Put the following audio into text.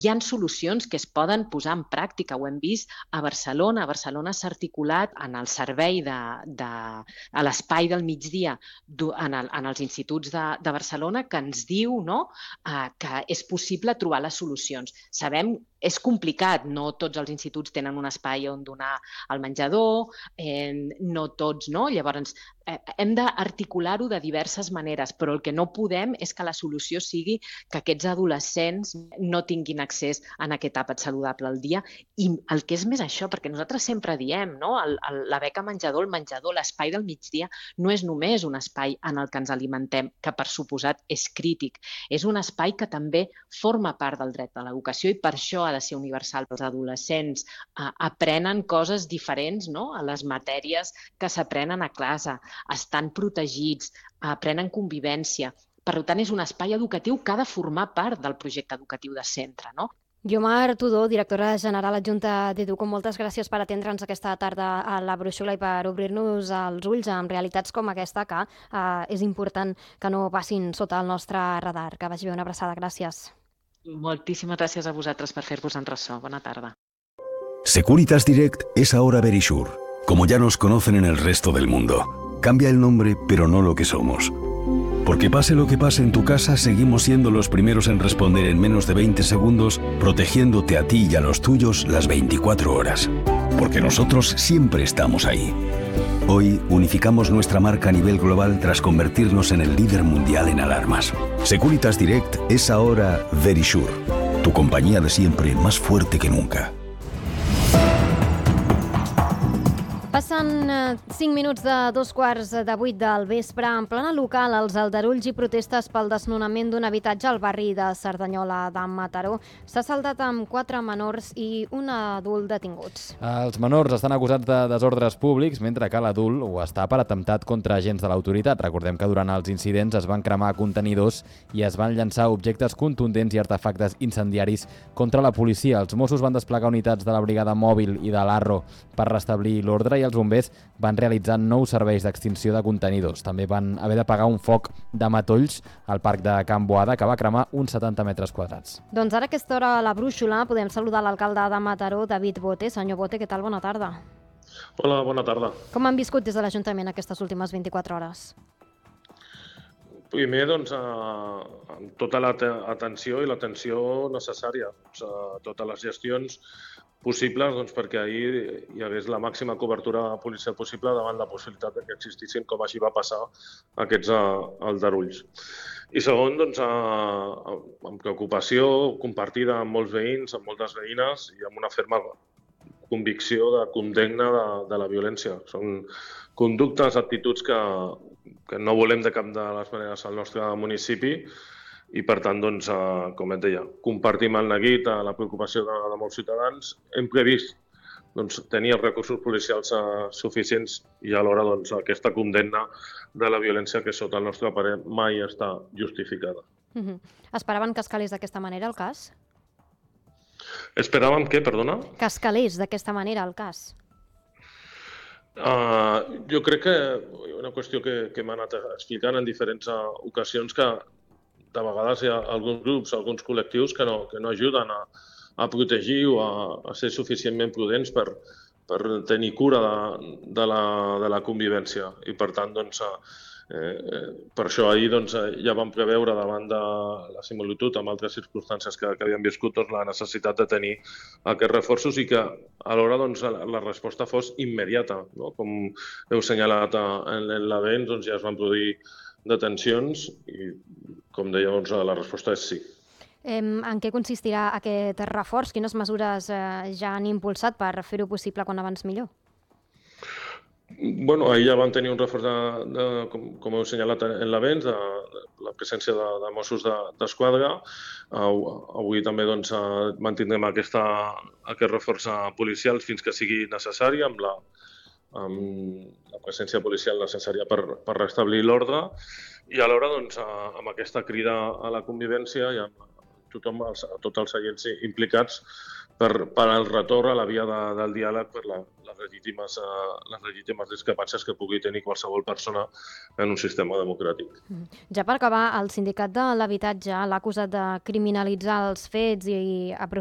hi ha solucions que es poden posar en pràctica. Ho hem vist a Barcelona. A Barcelona s'ha articulat en el servei a l'espai del migdia en els instituts de Barcelona que ens diu, no?, que és possible trobar les solucions. Sabem és complicat, no tots els instituts tenen un espai on donar el menjador, no tots, no? Llavors, hem d'articular-ho de diverses maneres, però el que no podem és que la solució sigui que aquests adolescents no tinguin accés a aquest àpat saludable al dia. I el que és més això, perquè nosaltres sempre diem, no?, la beca menjador, el menjador, l'espai del migdia, no és només un espai en el que ens alimentem, que per suposat és crític, és un espai que també forma part del dret a l'educació i per això ha de ser universal. Els adolescents aprenen coses diferents, no?, a les matèries que s'aprenen a classe, estan protegits, aprenen convivència. Per tant, és un espai educatiu que ha de formar part del projecte educatiu de centre, no? Guiomar Tudó, directora general adjunta d'Educom, moltes gràcies per atendre'ns aquesta tarda a la brúixola i per obrir-nos els ulls amb realitats com aquesta que és important que no passin sota el nostre radar. Que vagi bé, una abraçada. Gràcies. Moltíssimes gràcies a vosaltres per fer-vos en ressò. Bona tarda. Securitas Direct es ahora Verisure, como ya nos conocen en el resto del mundo. Cambia el nombre, pero no lo que somos. Porque pase lo que pase en tu casa, seguimos siendo los primeros en responder en menos de 20 segundos, protegiéndote a ti y a los tuyos las 24 horas. Porque nosotros siempre estamos ahí. Hoy unificamos nuestra marca a nivel global tras convertirnos en el líder mundial en alarmas. Securitas Direct es ahora Verisure, tu compañía de siempre más fuerte que nunca. Passen 5 minuts de 2:15 del vespre. En plena local, els aldarulls i protestes pel desnonament d'un habitatge al barri de Cerdanyola de Mataró s'ha saldat amb 4 menors i un adult detinguts. Els menors estan acusats de desordres públics, mentre que l'adult ho està per atemptat contra agents de l'autoritat. Recordem que durant els incidents es van cremar contenidors i es van llançar objectes contundents i artefactes incendiaris contra la policia. Els Mossos van desplegar unitats de la brigada mòbil i de l'Arro per restablir l'ordre i els bombers van realitzar 9 serveis d'extinció de contenidors. També van haver de pagar un foc de matolls al parc de Can Boada que va cremar uns 70 metres quadrats. Doncs ara a aquesta hora a la brúixola podem saludar l'alcalde de Mataró, David Bote. Senyor Bote, què tal? Bona tarda. Hola, bona tarda. Com han viscut des de l'Ajuntament aquestes últimes 24 hores? Primer, doncs, amb tota l'atenció i l'atenció necessària, totes les gestions possibles, doncs, perquè ahir hi hagués la màxima cobertura policial possible davant la possibilitat que existissin, com així va passar, aquests aldarulls. I segon, doncs, amb preocupació compartida amb molts veïns, amb moltes veïnes i amb una ferma convicció de condemna de la violència. Són conductes, actituds que no volem de cap de les maneres al nostre municipi i, per tant, doncs, com et deia, compartim el neguit, la preocupació de molts ciutadans. Hem previst tenir els recursos policials suficients i alhora aquesta condemna de la violència que, sota el nostre parer, mai està justificada. Esperaven que escalés d'aquesta manera el cas? Esperàvem què, perdona? Que escalés d'aquesta manera el cas. Jo crec que una qüestió que hem anat explicant en diferents ocasions, que de vegades hi ha alguns grups, alguns col·lectius que no ajuden a protegir o a ser suficientment prudents per tenir cura de la convivència. I, per tant, per això ahir ja vam preveure, davant de la similitud amb altres circumstàncies que havíem viscut, la necessitat de tenir aquests reforços i que alhora la resposta fos immediata. Com heu assenyalat en l'avenç, ja es van produir detencions i, com deia, la resposta és sí. En què consistirà aquest reforç? Quines mesures ja han impulsat per fer-ho possible quan abans millor? Ahir ja vam tenir un reforç, com heu assenyalat en l'avenç, de la presència de Mossos d'Esquadra. Avui també mantindrem aquest reforç policial fins que sigui necessari, amb la presència policial necessària per restablir l'ordre i alhora amb aquesta crida a la convivència i amb tothom, a tots els agents implicats, per al retorn a la via del diàleg per les legítimes discrepàncies que pugui tenir qualsevol persona en un sistema democràtic. Ja per acabar, el Sindicat de l'Habitatge l'ha acusat de criminalitzar els fets i